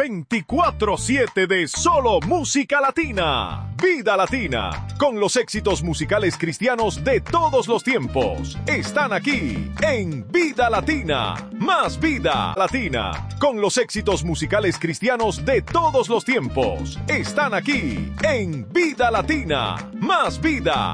24/7 de solo música latina. Vida Latina, con los éxitos musicales cristianos de todos los tiempos. Están aquí en Vida Latina. Más Vida Latina, con los éxitos musicales cristianos de todos los tiempos. Están aquí en Vida Latina. Más Vida